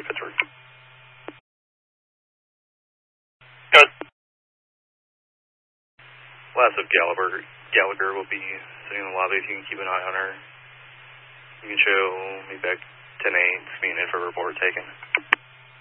Pittsburgh. Good. Last of Gallagher will be sitting in the lobby. If you can keep an eye on her. You can show me back 10-8, being in for report taken.